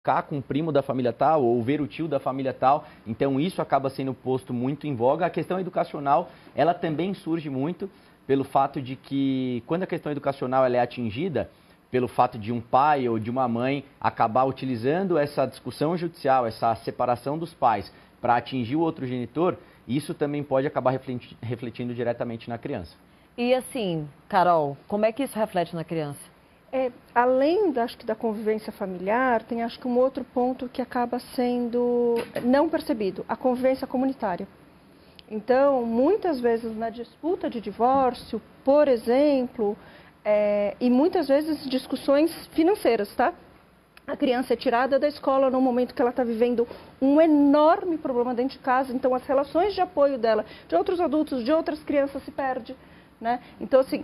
ficar com o primo da família tal ou ver o tio da família tal, então isso acaba sendo posto muito em voga. A questão educacional, ela também surge muito pelo fato de que quando a questão educacional ela é atingida, pelo fato de um pai ou de uma mãe acabar utilizando essa discussão judicial, essa separação dos pais para atingir o outro genitor, isso também pode acabar refletindo diretamente na criança. E assim, Carol, como é que isso reflete na criança? Além, acho que da convivência familiar, tem acho que um outro ponto que acaba sendo não percebido, a convivência comunitária. Então, muitas vezes na disputa de divórcio, por exemplo, e muitas vezes discussões financeiras, tá? A criança é tirada da escola no momento que ela está vivendo um enorme problema dentro de casa, então as relações de apoio dela, de outros adultos, de outras crianças se perdem, né? Então, assim,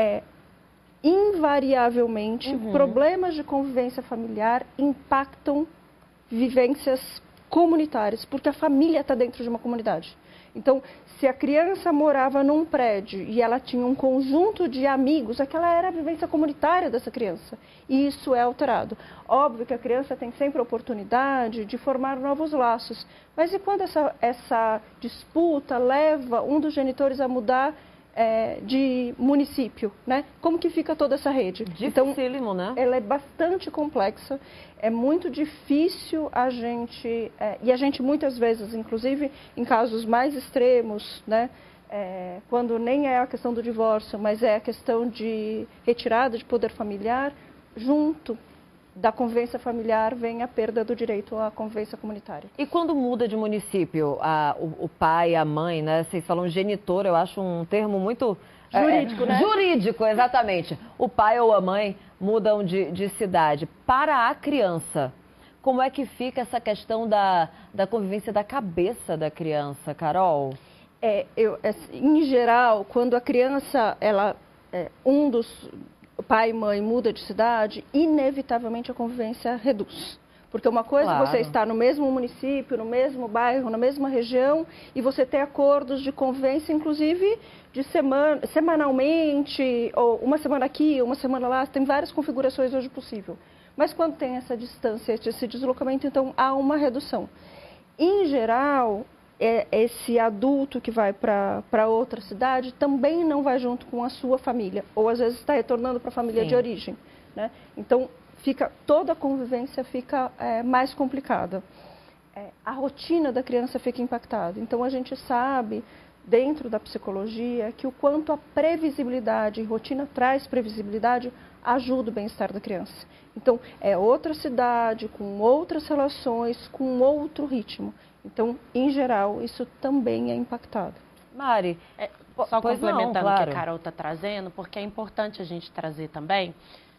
invariavelmente, problemas de convivência familiar impactam vivências comunitárias, porque a família está dentro de uma comunidade. Então, se a criança morava num prédio e ela tinha um conjunto de amigos, aquela era a vivência comunitária dessa criança. E isso é alterado. Óbvio que a criança tem sempre a oportunidade de formar novos laços. Mas e quando essa disputa leva um dos genitores a mudar de município, né? Como que fica toda essa rede? Dificílimo, né? Ela é bastante complexa, é muito difícil a gente, e a gente muitas vezes, inclusive em casos mais extremos, né? Quando nem é a questão do divórcio, mas é a questão de retirada de poder familiar, junto da convivência familiar vem a perda do direito à convivência comunitária. E quando muda de município, o pai, a mãe, né? Vocês falam genitor, eu acho um termo muito... Jurídico, né? Jurídico, exatamente. O pai ou a mãe mudam de cidade. Para a criança, como é que fica essa questão da convivência da cabeça da criança, Carol? Em geral, quando a criança, pai e mãe muda de cidade, inevitavelmente a convivência reduz. Porque uma coisa é você estar no mesmo município, no mesmo bairro, na mesma região, e você ter acordos de convivência, inclusive semanalmente, ou uma semana aqui, uma semana lá, tem várias configurações hoje possível. Mas quando tem essa distância, esse deslocamento, então há uma redução. Em geral, esse adulto que vai para outra cidade também não vai junto com a sua família, ou às vezes está retornando para a família de origem, né? Então, toda a convivência fica mais complicada. A rotina da criança fica impactada. Então, a gente sabe, dentro da psicologia, que o quanto a previsibilidade, rotina traz previsibilidade, ajuda o bem-estar da criança. Então, é outra cidade, com outras relações, com outro ritmo. Então, em geral, isso também é impactado. Mari, só complementando o que a Carol está trazendo, porque é importante a gente trazer também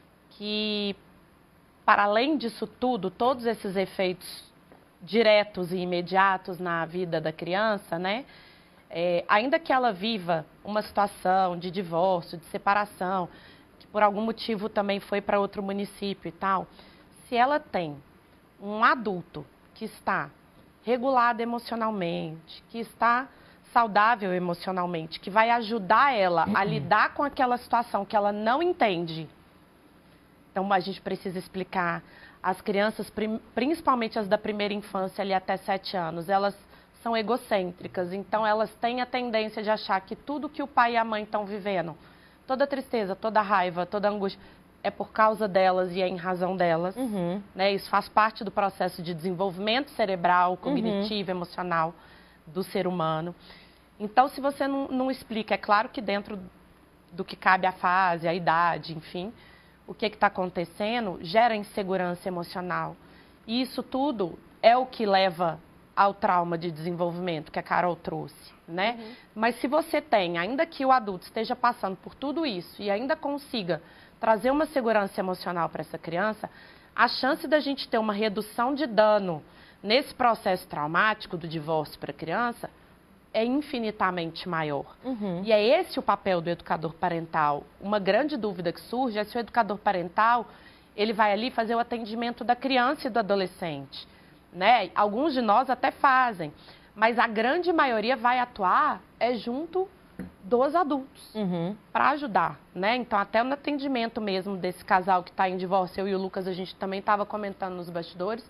que, para além disso tudo, todos esses efeitos diretos e imediatos na vida da criança, né? Ainda que ela viva uma situação de divórcio, de separação, que por algum motivo também foi para outro município e tal, se ela tem um adulto que está regulada emocionalmente, que está saudável emocionalmente, que vai ajudar ela a lidar com aquela situação que ela não entende. Então, a gente precisa explicar. As crianças, principalmente as da primeira infância, ali até 7 anos, elas são egocêntricas. Então, elas têm a tendência de achar que tudo que o pai e a mãe estão vivendo, toda tristeza, toda raiva, toda angústia, é por causa delas e é em razão delas. Né? Isso faz parte do processo de desenvolvimento cerebral, cognitivo, emocional do ser humano. Então, se você não explica, é claro que dentro do que cabe à fase, à idade, enfim, o que está acontecendo, gera insegurança emocional. E isso tudo é o que leva ao trauma de desenvolvimento que a Carol trouxe, né? Mas se você tem, ainda que o adulto esteja passando por tudo isso e ainda consiga trazer uma segurança emocional para essa criança, a chance da gente ter uma redução de dano nesse processo traumático do divórcio para a criança é infinitamente maior. E é esse o papel do educador parental. Uma grande dúvida que surge é se o educador parental ele vai ali fazer o atendimento da criança e do adolescente, né? Alguns de nós até fazem, mas a grande maioria vai atuar junto dos adultos para ajudar, né? Então, até no atendimento mesmo desse casal que está em divórcio, eu e o Lucas, a gente também estava comentando nos bastidores,